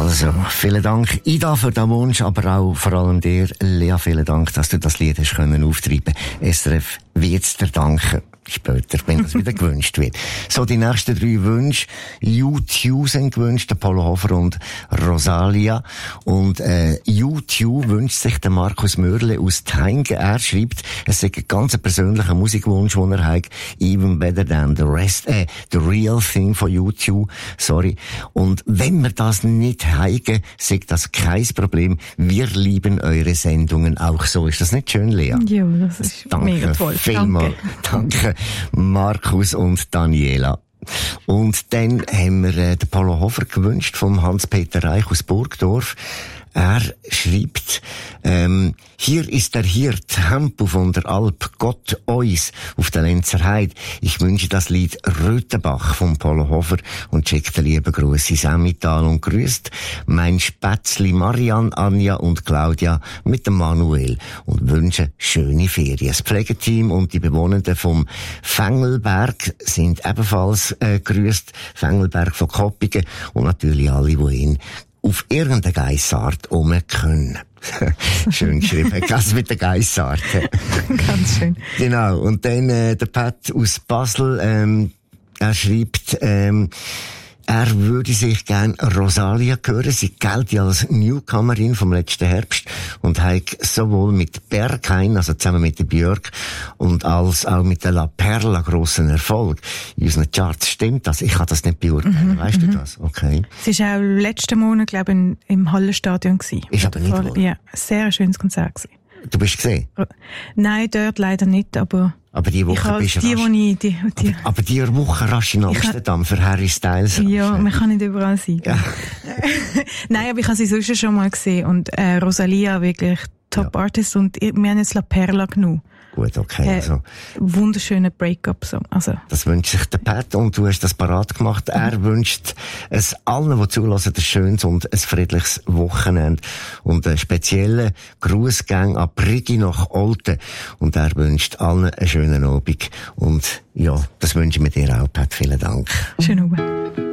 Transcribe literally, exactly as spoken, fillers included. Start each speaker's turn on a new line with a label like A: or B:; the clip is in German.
A: Also, vielen Dank, Ida, für den Wunsch, aber auch vor allem dir, Lea, vielen Dank, dass du das Lied hast können auftreiben. S R F wird's dir danken. Später, wenn das wieder gewünscht wird. So, die nächsten drei Wünsche. U zwei sind gewünscht, der Polo Hofer und Rosalia. Und, äh, U zwei wünscht sich der Markus Mörle aus Thainge. Er schreibt, es sei ein ganz persönlicher Musikwunsch, den er hat. Even better than the rest, äh, the real thing von U zwei. Sorry. Und wenn wir das nicht heigen, sagt das kein Problem. Wir lieben eure Sendungen auch so. Ist das nicht schön, Lea?
B: Ja, das ist
A: Danke
B: mega toll.
A: Vielmal. Danke. Danke, Markus und Daniela. Und dann haben wir äh, den Polo Hofer gewünscht vom Hans-Peter Reich aus Burgdorf. Er schreibt, ähm, hier ist der Hirt, Hempu von der Alp, Gott uns auf der Lenzer Heide. Ich wünsche das Lied Röthenbach vom Polo Hofer und schickt den lieben Gruß ins Emmental und grüßt mein Spätzli Marianne, Anja und Claudia mit dem Manuel und wünsche schöne Ferien. Das Pflegeteam und die Bewohnenden vom Fengelberg sind ebenfalls äh, grüßt, Fengelberg von Koppigen und natürlich alle, die ihn auf irgendeine Geissart um können. Schön geschrieben. Ganz mit der Geissart.
B: Ganz schön.
A: Genau. Und dann äh, der Pat aus Basel, ähm, er schreibt, ähm, er würde sich gern Rosalia hören. Sie gilt ja als Newcomerin vom letzten Herbst und hat sowohl mit Berghain, also zusammen mit der Björk, und als auch mit der La Perla grossen Erfolg in unseren Charts. Stimmt das? Ich kann das nicht beurteilen. Mhm, weißt du das? Okay.
B: Sie war auch letzten Monat, glaube ich, in, im Hallenstadion gewesen.
A: Ist aber nicht wahr?
B: Ja, sehr schönes Konzert gewesen.
A: Du bist gesehen?
B: Nein, dort leider nicht, aber...
A: Aber die Woche bist du
B: die,
A: rasch...
B: Die, die, die,
A: aber, aber die Woche rasch in Amsterdam für Harry Styles.
B: Ja, man kann nicht überall sein. Ja. Nein, aber ich habe sie sonst schon mal gesehen. Und äh, Rosalia, wirklich Top-Artist. Ja. Und wir haben jetzt La Perla genommen.
A: Gut, okay.
B: Äh,
A: also,
B: wunderschöner Break-up-Song. Also.
A: Das wünscht sich der Pat und du hast das parat gemacht. Er wünscht es allen, die zulassen, ein schönes und ein friedliches Wochenende. Und einen speziellen Grußgang an Brigi nach Olten. Und er wünscht allen einen schönen Abend. Und ja, das wünschen wir dir auch, Pat. Vielen Dank.
B: Schönen Abend.